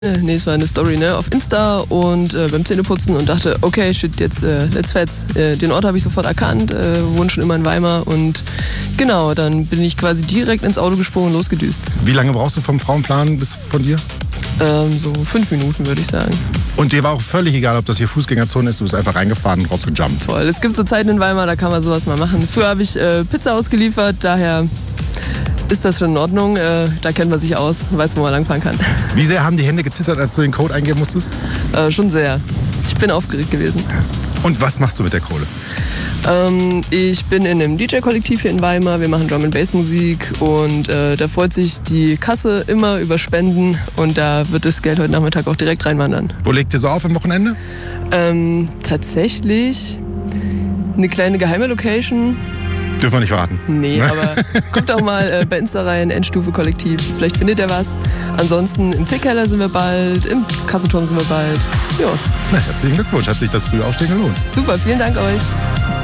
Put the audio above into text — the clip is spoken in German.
Nee, es war eine Story, ne, auf Insta und beim Zähneputzen und dachte, okay, shit, jetzt let's fetz. Den Ort habe ich sofort erkannt, wohne schon immer in Weimar und genau, dann bin ich quasi direkt ins Auto gesprungen und losgedüst. Wie lange brauchst du vom Frauenplan bis von dir? So 5 Minuten, würde ich sagen. Und dir war auch völlig egal, ob das hier Fußgängerzone ist, du bist einfach reingefahren und rausgejumpt. Voll, es gibt so Zeiten in Weimar, da kann man sowas mal machen. Früher habe ich Pizza ausgeliefert, daher ist das schon in Ordnung. Da kennt man sich aus, weiß, wo man langfahren kann. Wie sehr haben die Hände gezittert, als du den Code eingeben musstest? Schon sehr. Ich bin aufgeregt gewesen. Und was machst du mit der Kohle? Ich bin in einem DJ-Kollektiv hier in Weimar. Wir machen Drum-and-Bass-Musik und da freut sich die Kasse immer über Spenden und da wird das Geld heute Nachmittag auch direkt reinwandern. Wo legt ihr so auf am Wochenende? Tatsächlich eine kleine geheime Location. Dürfen wir nicht verraten. Nee, aber guckt auch mal bei Insta rein, Endstufe Kollektiv. Vielleicht findet ihr was. Ansonsten im Tickkeller sind wir bald, im Kasseturm sind wir bald. Ja. Na, herzlichen Glückwunsch, hat sich das Frühaufstehen gelohnt. Super, vielen Dank euch.